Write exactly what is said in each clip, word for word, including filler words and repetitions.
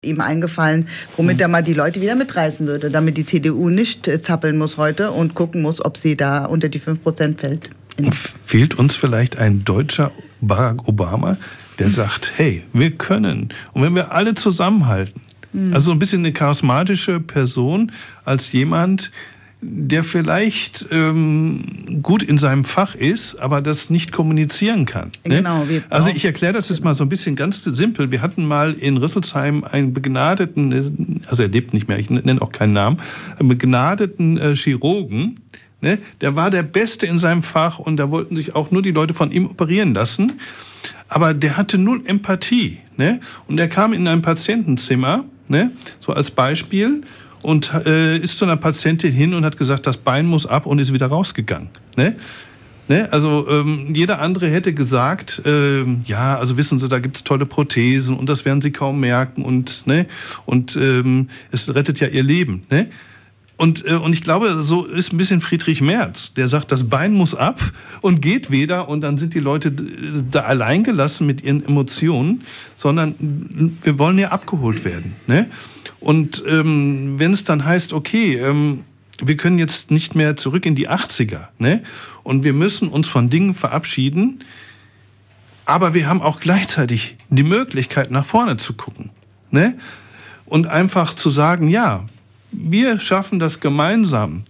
ihm eingefallen, womit er mal die Leute wieder mitreißen würde, damit die C D U nicht zappeln muss heute und gucken muss, ob sie da unter die fünf Prozent fällt. Fehlt uns vielleicht ein deutscher Barack Obama, der sagt, hey, wir können. Und wenn wir alle zusammenhalten, mhm. also so ein bisschen eine charismatische Person als jemand, der vielleicht ähm, gut in seinem Fach ist, aber das nicht kommunizieren kann. Ne? Genau. Wir also ich erkläre das jetzt mal so ein bisschen ganz simpel. Wir hatten mal in Rüsselsheim einen begnadeten, also er lebt nicht mehr, ich nenne auch keinen Namen, einen begnadeten äh, Chirurgen. Ne? Der war der Beste in seinem Fach und da wollten sich auch nur die Leute von ihm operieren lassen. Aber der hatte null Empathie. Ne? Und er kam in ein Patientenzimmer, ne? So als Beispiel, und äh, ist zu einer Patientin hin und hat gesagt, das Bein muss ab, und ist wieder rausgegangen. Ne? Ne? Also ähm, jeder andere hätte gesagt, äh, ja, also wissen Sie, da gibt's tolle Prothesen und das werden Sie kaum merken und ne, und ähm, es rettet ja Ihr Leben. Ne? Und, äh, und ich glaube, so ist ein bisschen Friedrich Merz, der sagt, das Bein muss ab und geht wieder, und dann sind die Leute da allein gelassen mit ihren Emotionen, sondern wir wollen ja abgeholt werden. Ne? Und ähm, wenn es dann heißt, okay, ähm, wir können jetzt nicht mehr zurück in die achtziger, ne? Und wir müssen uns von Dingen verabschieden, aber wir haben auch gleichzeitig die Möglichkeit, nach vorne zu gucken, ne? Und einfach zu sagen, ja, wir schaffen das gemeinsam.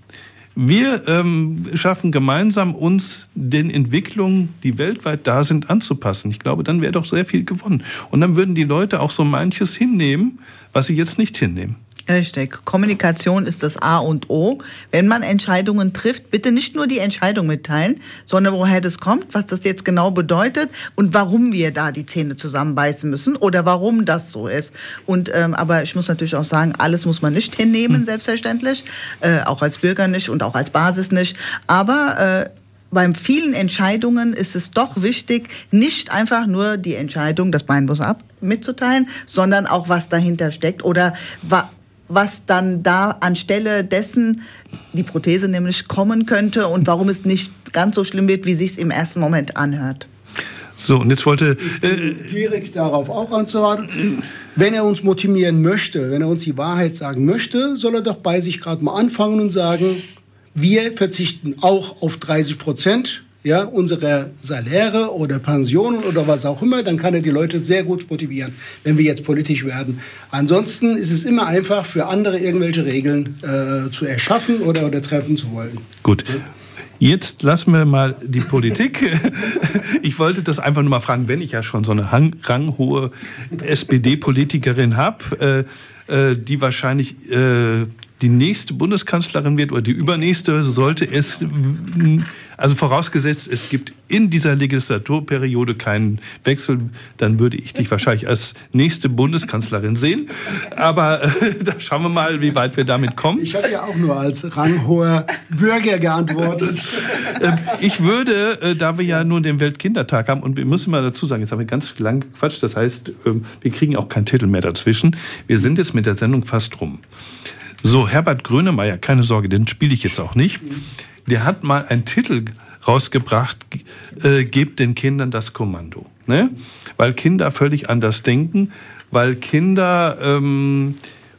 Wir ähm, schaffen gemeinsam, uns den Entwicklungen, die weltweit da sind, anzupassen. Ich glaube, dann wäre doch sehr viel gewonnen. Und dann würden die Leute auch so manches hinnehmen, was sie jetzt nicht hinnehmen. Richtig. Kommunikation ist das A und O. Wenn man Entscheidungen trifft, bitte nicht nur die Entscheidung mitteilen, sondern woher das kommt, was das jetzt genau bedeutet und warum wir da die Zähne zusammenbeißen müssen oder warum das so ist. Und ähm, aber ich muss natürlich auch sagen, alles muss man nicht hinnehmen, hm. selbstverständlich, äh, auch als Bürger nicht und auch als Basis nicht. Aber äh, beim vielen Entscheidungen ist es doch wichtig, nicht einfach nur die Entscheidung, das Bein muss ab, mitzuteilen, sondern auch, was dahinter steckt oder wa- was dann da anstelle dessen die Prothese nämlich kommen könnte und warum es nicht ganz so schlimm wird, wie sich's im ersten Moment anhört. So, und jetzt wollte äh, direkt darauf auch anzuraten. Wenn er uns motivieren möchte, wenn er uns die Wahrheit sagen möchte, soll er doch bei sich gerade mal anfangen und sagen, wir verzichten auch auf dreißig Prozent ja, unserer Saläre oder Pensionen oder was auch immer, dann kann er die Leute sehr gut motivieren, wenn wir jetzt politisch werden. Ansonsten ist es immer einfach, für andere irgendwelche Regeln äh, zu erschaffen oder, oder treffen zu wollen. Gut. Jetzt lassen wir mal die Politik. Ich wollte das einfach nur mal fragen, wenn ich ja schon so eine hang- ranghohe S P D-Politikerin habe, äh, äh, die wahrscheinlich äh, die nächste Bundeskanzlerin wird oder die übernächste, sollte es, also vorausgesetzt, es gibt in dieser Legislaturperiode keinen Wechsel, dann würde ich dich wahrscheinlich als nächste Bundeskanzlerin sehen. Aber äh, da schauen wir mal, wie weit wir damit kommen. Ich habe ja auch nur als ranghoher Bürger geantwortet. äh, ich würde, äh, da wir ja nur den Weltkindertag haben, und wir müssen mal dazu sagen, jetzt haben wir ganz lang gequatscht, das heißt, äh, wir kriegen auch keinen Titel mehr dazwischen. Wir sind jetzt mit der Sendung fast rum. So, Herbert Grönemeyer, keine Sorge, den spiele ich jetzt auch nicht. Der hat mal einen Titel rausgebracht, äh, gebt den Kindern das Kommando. Ne? Weil Kinder völlig anders denken, weil Kinder ähm,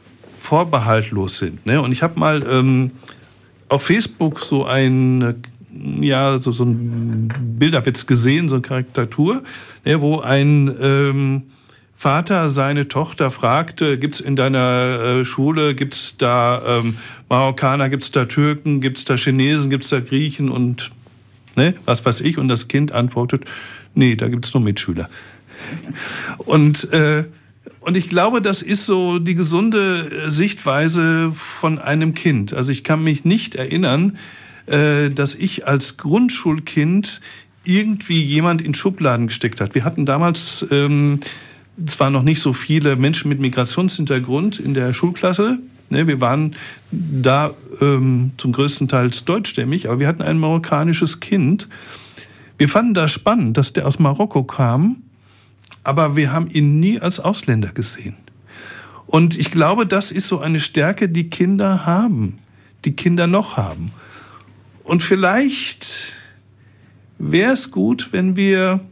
vorbehaltlos sind. Ne? Und ich habe mal ähm, auf Facebook so ein, ja, so, so ein Bilderwitz gesehen, so eine Karikatur, ne, wo ein ähm, Vater seine Tochter fragte, gibt's in deiner äh, Schule, gibt's da ähm, Marokkaner, gibt's da Türken, gibt's da Chinesen, gibt's da Griechen und ne, was weiß ich. Und das Kind antwortet, nee, da gibt's nur Mitschüler. Und, äh, und ich glaube, das ist so die gesunde Sichtweise von einem Kind. Also ich kann mich nicht erinnern, äh, dass ich als Grundschulkind irgendwie jemand in Schubladen gesteckt hat. Wir hatten damals ähm, zwar noch nicht so viele Menschen mit Migrationshintergrund in der Schulklasse. Ne, wir waren da ähm, zum größten Teil deutschstämmig, aber wir hatten ein marokkanisches Kind. Wir fanden das spannend, dass der aus Marokko kam, aber wir haben ihn nie als Ausländer gesehen. Und ich glaube, das ist so eine Stärke, die Kinder haben, die Kinder noch haben. Und vielleicht wäre es gut, wenn wir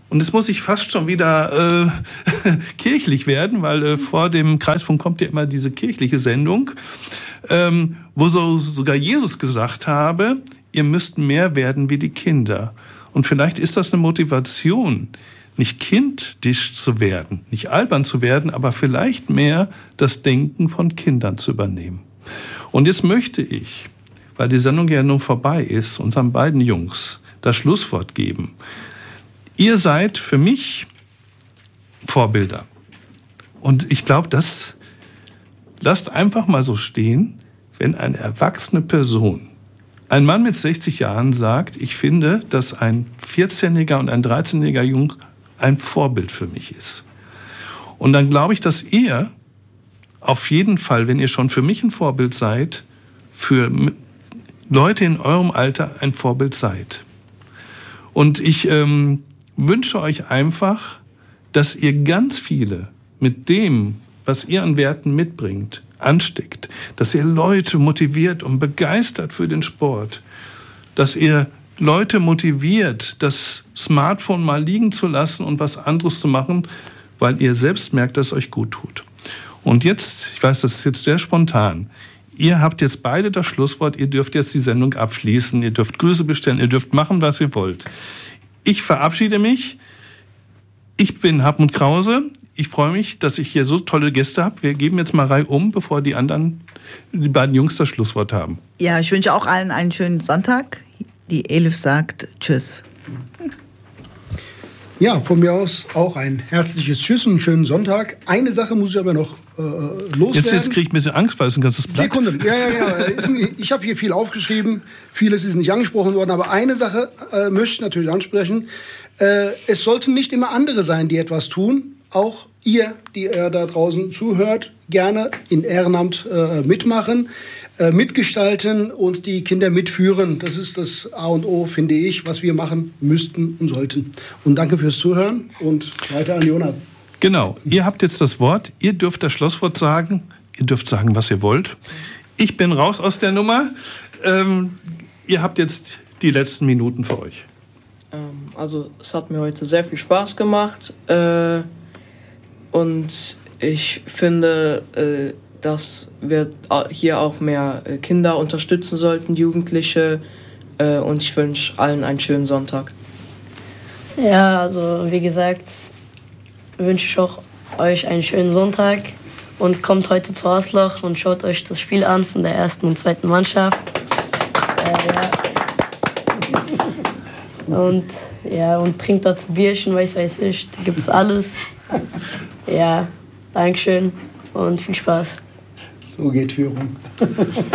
Und es muss ich fast schon wieder äh, kirchlich werden, weil äh, vor dem Kreisfunk kommt ja immer diese kirchliche Sendung, ähm, wo so, sogar Jesus gesagt habe, ihr müsst mehr werden wie die Kinder. Und vielleicht ist das eine Motivation, nicht kindisch zu werden, nicht albern zu werden, aber vielleicht mehr das Denken von Kindern zu übernehmen. Und jetzt möchte ich, weil die Sendung ja nun vorbei ist, unseren beiden Jungs das Schlusswort geben. Ihr seid für mich Vorbilder. Und ich glaube, das lasst einfach mal so stehen, wenn eine erwachsene Person, ein Mann mit sechzig Jahren sagt, ich finde, dass ein vierzehnjähriger und ein dreizehnjähriger Jung ein Vorbild für mich ist. Und dann glaube ich, dass ihr auf jeden Fall, wenn ihr schon für mich ein Vorbild seid, für Leute in eurem Alter ein Vorbild seid. Und ich ähm, wünsche euch einfach, dass ihr ganz viele mit dem, was ihr an Werten mitbringt, ansteckt. Dass ihr Leute motiviert und begeistert für den Sport. Dass ihr Leute motiviert, das Smartphone mal liegen zu lassen und was anderes zu machen, weil ihr selbst merkt, dass es euch gut tut. Und jetzt, ich weiß, das ist jetzt sehr spontan, ihr habt jetzt beide das Schlusswort, ihr dürft jetzt die Sendung abschließen, ihr dürft Grüße bestellen, ihr dürft machen, was ihr wollt. Ich verabschiede mich. Ich bin Hartmut Krause. Ich freue mich, dass ich hier so tolle Gäste habe. Wir geben jetzt mal Reihe um, bevor die anderen, die beiden Jungs das Schlusswort haben. Ja, ich wünsche auch allen einen schönen Sonntag. Die Elif sagt Tschüss. Ja, von mir aus auch ein herzliches Tschüss und einen schönen Sonntag. Eine Sache muss ich aber noch äh, loswerden. Jetzt, jetzt kriege ich ein bisschen Angst, weil es ein ganzes Blatt. Sekunde, ja, ja, ja. Ich habe hier viel aufgeschrieben, vieles ist nicht angesprochen worden, aber eine Sache äh, möchte ich natürlich ansprechen. Äh, es sollten nicht immer andere sein, die etwas tun. Auch ihr, die ihr da draußen zuhört, gerne in Ehrenamt äh, mitmachen, äh, mitgestalten und die Kinder mitführen. Das ist das A und O, finde ich, was wir machen müssten und sollten. Und danke fürs Zuhören und weiter an Jonas. Genau, ihr habt jetzt das Wort, ihr dürft das Schlusswort sagen, ihr dürft sagen, was ihr wollt. Ich bin raus aus der Nummer. Ähm, ihr habt jetzt die letzten Minuten für euch. Ähm, also es hat mir heute sehr viel Spaß gemacht. Äh, Und ich finde, äh, dass wir hier auch mehr äh, Kinder unterstützen sollten, Jugendliche. Äh, und ich wünsche allen einen schönen Sonntag. Ja, also wie gesagt, wünsche ich auch euch einen schönen Sonntag. Und kommt heute zu Haslach und schaut euch das Spiel an von der ersten und zweiten Mannschaft. Äh, ja. Und, ja, und trinkt dort Bierchen, weiß weiß ich, da gibt's alles. Ja, Dankeschön und viel Spaß. So geht Führung.